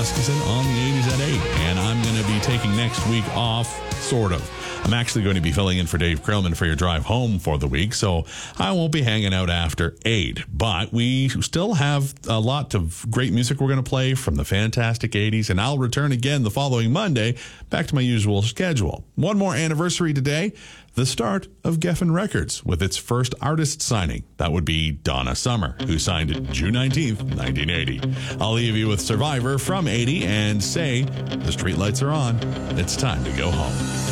Huskisson on the 80s at 8. And I'm going to be taking next week off, sort of. I'm actually going to be filling in for Dave Krillman for your drive home for the week, so I won't be hanging out after 8. But we still have a lot of great music we're going to play from the fantastic 80s, and I'll return again the following Monday, back to my usual schedule. One more anniversary today, the start of Geffen Records with its first artist signing. That would be Donna Summer, who signed it June 19th, 1980. I'll leave you with Survivor from 80 and say, the streetlights are on. It's time to go home.